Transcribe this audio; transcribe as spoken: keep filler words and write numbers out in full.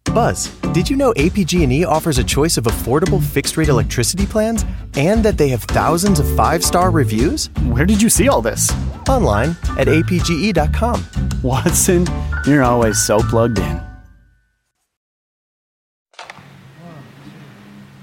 Buzz, did you know A P G and E offers a choice of affordable fixed-rate electricity plans and that they have thousands of five-star reviews? Where did you see all this? Online at A P G E dot com. Watson, you're always so plugged in.